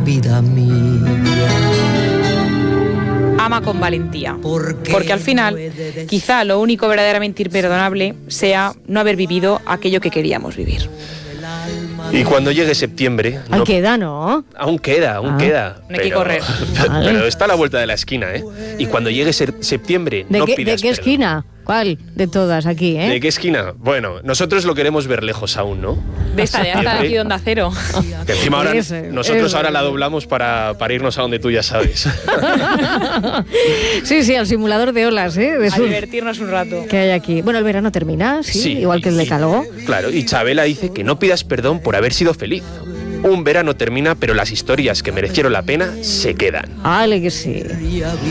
vida mía. Ama con valentía, porque al final quizá lo único verdaderamente imperdonable sea no haber vivido aquello que queríamos vivir. Y cuando llegue septiembre... Ahí queda, ¿no? Aún queda. No hay que correr. Pero está a la vuelta de la esquina, ¿eh? Y cuando llegue septiembre, no pidas ¿De qué perdón. esquina? ¿Cuál? De todas aquí, ¿eh? ¿De qué esquina? Bueno, nosotros lo queremos ver lejos aún, ¿no? De esta de aquí de Onda Cero. Que encima ahora nosotros ese. ahora la doblamos para irnos a donde tú ya sabes. Sí, al simulador de olas, ¿eh? De A surf divertirnos un rato. que hay aquí. Bueno, el verano termina, sí, igual que el decálogo. Claro, y Chabela dice que no pidas perdón por haber sido feliz. Un verano termina, pero las historias que merecieron la pena se quedan. Vale, que sí.